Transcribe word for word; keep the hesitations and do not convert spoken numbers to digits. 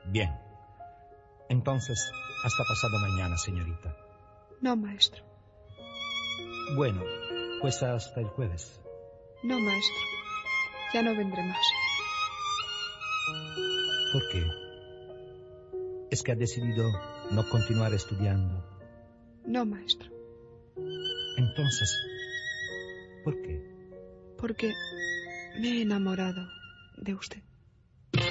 Bien. Entonces, hasta pasado mañana, señorita. No, maestro. Bueno, pues hasta el jueves. No, maestro. Ya no vendré más. ¿Por qué? ¿Es que ha decidido no continuar estudiando? No, maestro. Entonces, ¿por qué? Porque me he enamorado de usted.